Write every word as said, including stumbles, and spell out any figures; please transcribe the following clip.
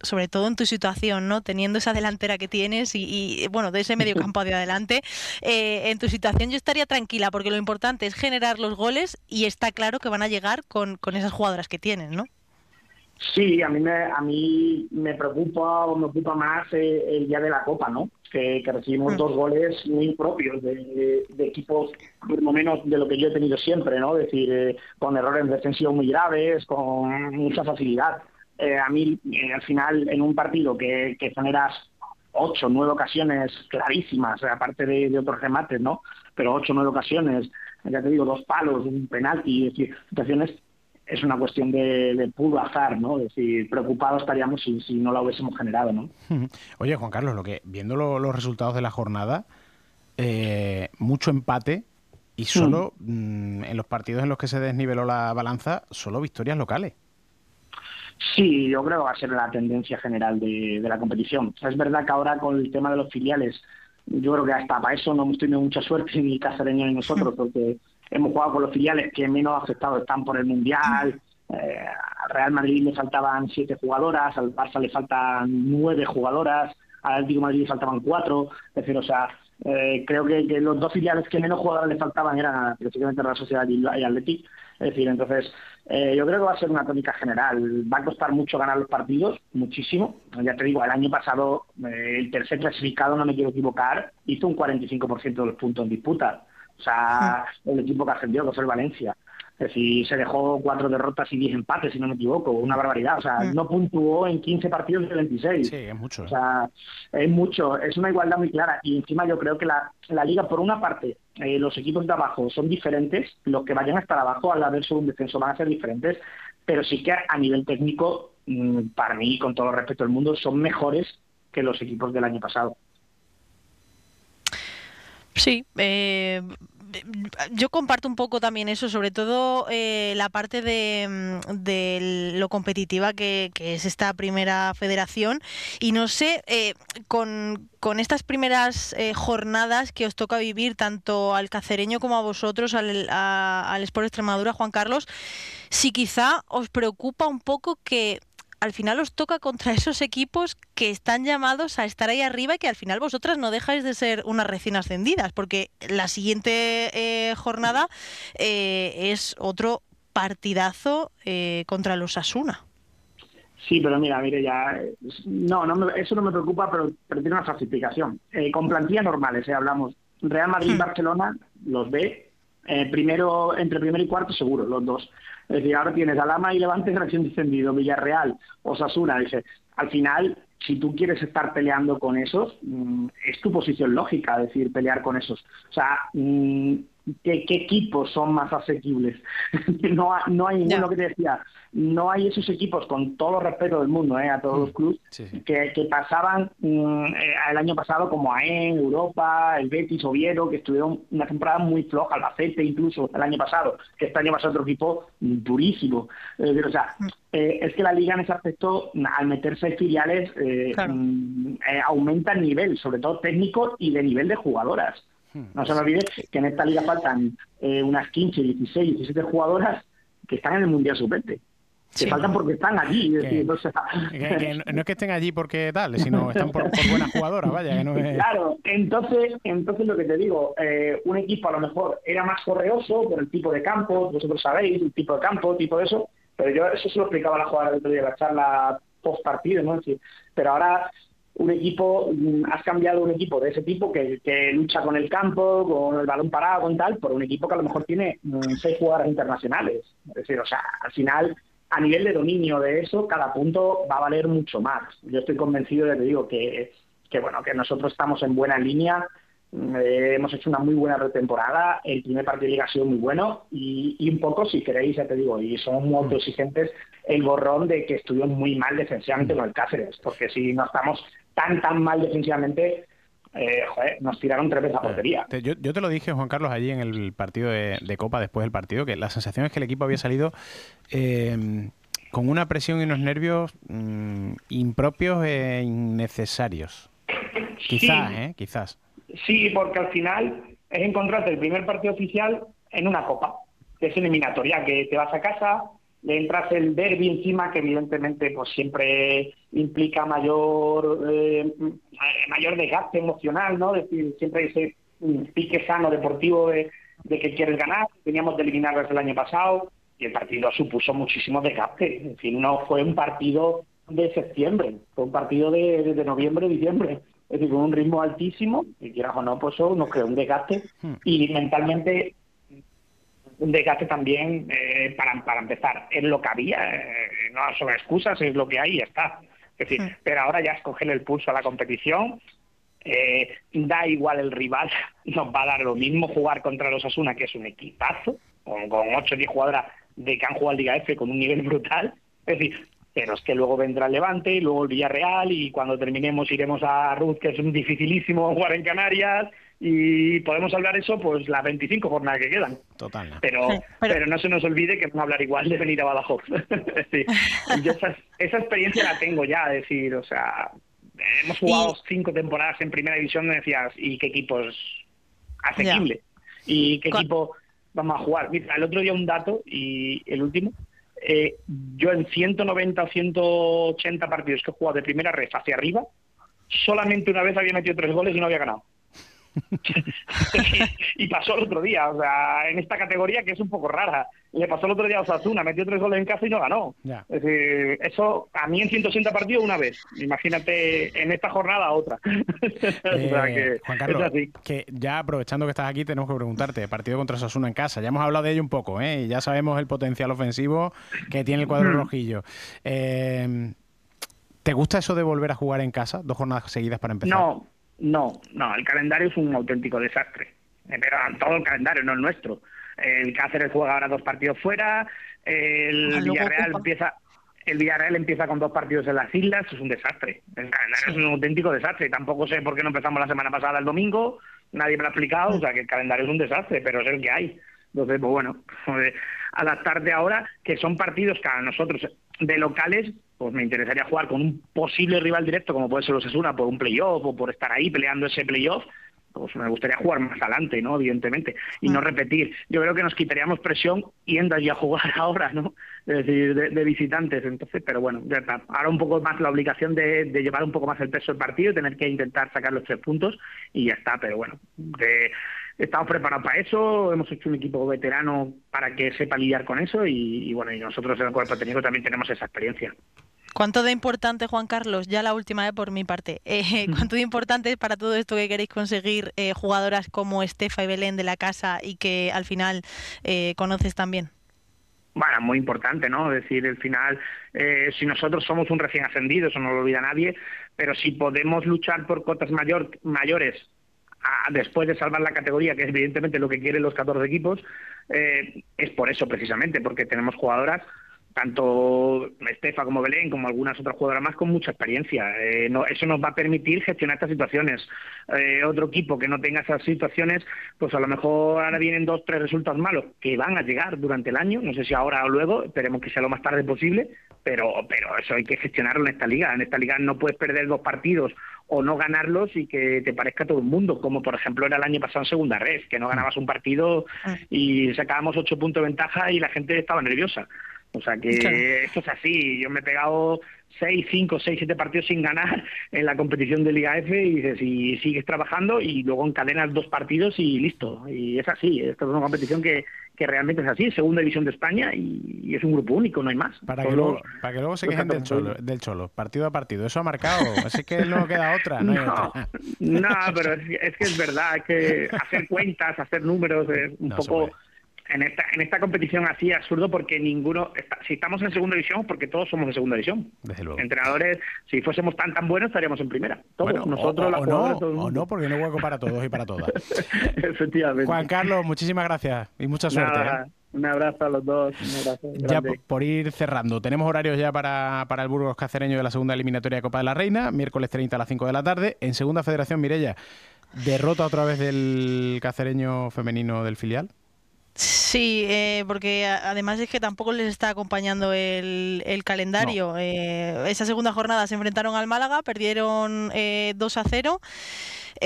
sobre todo en tu situación, ¿no? Teniendo esa delantera que tienes y, y bueno, de ese medio campo hacia adelante, eh, en tu situación yo estaría tranquila porque lo importante es generar los goles y está claro que van a llegar con, con esas jugadoras que tienes, ¿no? Sí, a mí me, a mí me preocupa o me ocupa más eh, el día de la Copa, ¿no? Que, que recibimos Mm. dos goles muy propios de, de, de equipos, por lo menos de lo que yo he tenido siempre, ¿no? Es decir, eh, con errores defensivos muy graves, con mucha facilidad. Eh, a mí, eh, al final, en un partido que, que generas ocho, nueve ocasiones clarísimas, aparte de, de otros remates, ¿no? Pero ocho, nueve ocasiones, ya te digo, dos palos, un penalti, es decir, situaciones, es una cuestión de, de puro azar, ¿no? Es decir, preocupados estaríamos si, si no la hubiésemos generado, ¿no? Oye, Juan Carlos, lo que viendo lo, los resultados de la jornada, eh, mucho empate y Hmm. solo mmm, en los partidos en los que se desniveló la balanza, solo victorias locales. Sí, yo creo que va a ser la tendencia general de, de la competición. O sea, es verdad que ahora con el tema de los filiales, yo creo que hasta para eso no hemos tenido mucha suerte ni Cacereño ni nosotros, porque hemos jugado con los filiales que menos afectados están por el Mundial. Eh, al Real Madrid le faltaban siete jugadoras, al Barça le faltan nueve jugadoras, al Atlético de Madrid le faltaban cuatro. Es decir, o sea, eh, creo que, que los dos filiales que menos jugadoras le faltaban eran precisamente la Sociedad y Atlético. Es decir, entonces, eh, yo creo que va a ser una tónica general. Va a costar mucho ganar los partidos, muchísimo. Ya te digo, el año pasado eh, el tercer clasificado, no me quiero equivocar, hizo un cuarenta y cinco por ciento de los puntos en disputa. O sea, el equipo que ascendió, que fue el Valencia. Es decir, se dejó cuatro derrotas y diez empates, si no me equivoco, una barbaridad. O sea, no puntuó en quince partidos de veintiséis. Sí, es mucho. O ¿eh? sea, es mucho, es una igualdad muy clara. Y encima yo creo que la, la liga, por una parte, eh, los equipos de abajo son diferentes, los que vayan hasta abajo al haber solo un descenso van a ser diferentes, pero sí que a nivel técnico, mmm, para mí, con todo el respeto del mundo, son mejores que los equipos del año pasado. Sí, eh, yo comparto un poco también eso, sobre todo eh, la parte de, de lo competitiva que, que es esta primera federación. Y no sé, eh, con, con estas primeras eh, jornadas que os toca vivir tanto al Cacereño como a vosotros, al, a, al Sport Extremadura, Juan Carlos, si quizá os preocupa un poco que al final os toca contra esos equipos que están llamados a estar ahí arriba y que al final vosotras no dejáis de ser unas recién ascendidas, porque la siguiente eh, jornada eh, es otro partidazo eh, contra los Osasuna. Sí, pero mira, mire, ya, no, no me, eso no me preocupa, pero, pero tiene una falsificación. Eh, con plantillas normales, eh, hablamos. Real Madrid y Barcelona, los ve, eh, primero, entre primero y cuarto seguro, los dos. Es decir, ahora tienes Alhama y Levante recién descendido, Villarreal, Osasuna, dice, al final, si tú quieres estar peleando con esos, mmm, es tu posición lógica, es decir, pelear con esos. O sea, mmm, ¿qué, qué equipos son más asequibles? no, no hay ninguno, Ya. que te decía, no hay esos equipos, con todo respeto del mundo, eh, a todos los clubes, Sí, sí. que, que pasaban mmm, eh, el año pasado como AEN, Europa, el Betis, Oviedo, que estuvieron una temporada muy floja, Albacete incluso el año pasado, que este año va a ser otro equipo durísimo. Eh, o sea, eh, es que la liga en ese aspecto, al meterse filiales, eh, Claro. mmm, eh, aumenta el nivel, sobre todo técnico y de nivel de jugadoras. No se me olvide que en esta liga faltan eh, unas quince, dieciséis, diecisiete jugadoras que están en el Mundial sub veinte. Que Sí. faltan porque están allí. Es Que, decir, o sea, que, que no, no es que estén allí porque tal, sino están por, por buenas jugadoras, vaya, que no es... Claro, entonces, entonces lo que te digo, eh, un equipo a lo mejor era más correoso por el tipo de campo, vosotros sabéis, el tipo de campo, tipo de eso, pero yo eso se lo explicaba a la jugada del otro día, la charla post partido, ¿no? Es decir, pero ahora un equipo, has cambiado un equipo de ese tipo que, que lucha con el campo, con el balón parado, con tal, por un equipo que a lo mejor tiene mmm, seis jugadoras internacionales. Es decir, o sea, al final, a nivel de dominio de eso, cada punto va a valer mucho más. Yo estoy convencido, ya te digo, que, que bueno, que nosotros estamos en buena línea. Eh, hemos hecho una muy buena pretemporada, el primer partido de liga ha sido muy bueno y, y un poco, si queréis, ya te digo, y somos muy autoexigentes, el borrón de que estuvimos muy mal defensivamente con el Cáceres, porque si no estamos tan, tan mal defensivamente, eh, joder, nos tiraron tres veces a portería. Yo, yo te lo dije, Juan Carlos, allí en el partido de, de Copa, después del partido, que la sensación es que el equipo había salido eh, con una presión y unos nervios mmm, impropios e innecesarios. Quizás, Sí, ¿eh? Quizás. sí, porque al final es encontrarte el primer partido oficial en una copa, que es eliminatoria, que te vas a casa, le entras el derbi encima, que evidentemente pues siempre implica mayor eh, mayor desgaste emocional, ¿no? Es decir, siempre hay ese pique sano deportivo de, de que quieres ganar. Teníamos de eliminarlos el año pasado y el partido supuso muchísimo desgaste. Es decir, no fue un partido de septiembre, fue un partido de, de noviembre, diciembre. Es decir, con un ritmo altísimo, y quieras o no, pues eso nos creó un desgaste y mentalmente un desgaste también eh, para, para empezar. Es lo que había, eh, no son excusas, es lo que hay y ya está. Es decir, sí. Pero ahora ya es cogerle el pulso a la competición, eh, da igual el rival, nos va a dar lo mismo jugar contra los Osasuna, que es un equipazo, con, con ocho o diez jugadoras de que han jugado Liga F con un nivel brutal. Es decir, pero es que luego vendrá el Levante, y luego el Villarreal, y cuando terminemos iremos a Ruth, que es un dificilísimo jugar en Canarias, y podemos hablar eso pues las veinticinco jornadas que quedan. Total. Pero, sí, pero... pero no se nos olvide que vamos a hablar igual de venir a Badajoz. Sí. Yo esa, esa experiencia la tengo ya, es decir, o sea, hemos jugado y... cinco temporadas en primera división, me decías, ¿y qué equipo es asequible? Ya. ¿Y qué Con... equipo vamos a jugar? Mira, el otro día un dato, y el último, eh, yo en ciento noventa o ciento ochenta partidos que he jugado de primera red hacia arriba, solamente una vez había metido tres goles y no había ganado. Y pasó el otro día, o sea, en esta categoría que es un poco rara. Le pasó el otro día a Osasuna, metió tres goles en casa y no ganó. Ya. Es decir, eso a mí en ciento ochenta partidos una vez. Imagínate en esta jornada otra. Eh, o sea, que Juan Carlos, es así. Que ya aprovechando que estás aquí tenemos que preguntarte, partido contra Osasuna en casa, ya hemos hablado de ello un poco, ¿eh? Y ya sabemos el potencial ofensivo que tiene el cuadro rojillo. Eh, ¿Te gusta eso de volver a jugar en casa? Dos jornadas seguidas para empezar. No. No, no, el calendario es un auténtico desastre. Pero todo el calendario, no el nuestro. El Cáceres juega ahora dos partidos fuera, el Villarreal empieza el Villarreal empieza con dos partidos en las islas, es un desastre. El calendario sí. es un auténtico desastre. Y tampoco sé por qué no empezamos la semana pasada el domingo, nadie me lo ha explicado, o sea que el calendario es un desastre, pero es el que hay. Entonces, pues bueno, adaptarte ahora, que son partidos que a nosotros de locales, pues me interesaría jugar con un posible rival directo, como puede ser los Osasuna, por un playoff o por estar ahí peleando ese playoff, pues me gustaría jugar más adelante, ¿no? Evidentemente, y no repetir. Yo creo que nos quitaríamos presión yendo allí a jugar ahora, ¿no? Es decir, de, de visitantes. Entonces, pero bueno, ya está. Ahora un poco más la obligación de, de llevar un poco más el peso del partido, tener que intentar sacar los tres puntos y ya está. Pero bueno, de, estamos preparados para eso, hemos hecho un equipo veterano para que sepa lidiar con eso y, y bueno, y nosotros en el cuerpo técnico también tenemos esa experiencia. ¿Cuánto de importante, Juan Carlos, ya la última vez por mi parte, eh, cuánto de importante es para todo esto que queréis conseguir eh, jugadoras como Estefa y Belén de la casa y que al final eh, conoces también? Bueno, muy importante, ¿no? Es decir, al final, eh, si nosotros somos un recién ascendido, eso no lo olvida nadie, pero si podemos luchar por cotas mayor, mayores a, después de salvar la categoría, que es evidentemente lo que quieren los catorce equipos, eh, es por eso precisamente, porque tenemos jugadoras, tanto Estefa como Belén, como algunas otras jugadoras más, con mucha experiencia. Eh, no, eso nos va a permitir gestionar estas situaciones. Eh, otro equipo que no tenga esas situaciones, pues a lo mejor ahora vienen dos, tres resultados malos, que van a llegar durante el año, no sé si ahora o luego, esperemos que sea lo más tarde posible, pero, pero eso hay que gestionarlo en esta liga. En esta liga no puedes perder dos partidos o no ganarlos y que te parezca todo el mundo, como por ejemplo era el año pasado en Segunda Red, que no ganabas un partido y sacábamos ocho puntos de ventaja y la gente estaba nerviosa. O sea que claro. Esto es así. Yo me he pegado seis, cinco, seis, siete partidos sin ganar en la competición de Liga F y dices, y sigues trabajando y luego encadenas dos partidos y listo. Y es así. Esta es una competición que, que realmente es así. Segunda división de España y, y es un grupo único, no hay más. Para que, luego, para que luego se quejen del Cholo, del Cholo, partido a partido. Eso ha marcado. Así que no queda otra. No, hay no, otra. no pero es, es que es verdad. Es que hacer cuentas, hacer números es un no, poco... En esta en esta competición así absurdo porque ninguno está, si estamos en segunda división porque todos somos de segunda división. Desde luego. Entrenadores, si fuésemos tan tan buenos estaríamos en primera. Todos bueno, nosotros o, las o no, todo o no porque no hay hueco para todos y para todas. Efectivamente. Juan Carlos, muchísimas gracias y mucha suerte. Nada, ¿eh? Un abrazo a los dos. Un abrazo ya por, por ir cerrando, tenemos horarios ya para, para el Burgos Cacereño de la segunda eliminatoria de Copa de la Reina, miércoles treinta a las cinco de la tarde. En segunda federación, Mireia, derrota otra vez del Cacereño femenino del filial. Sí, eh, porque además es que tampoco les está acompañando el, el calendario. No. Eh, esa segunda jornada se enfrentaron al Málaga, perdieron eh, dos a cero.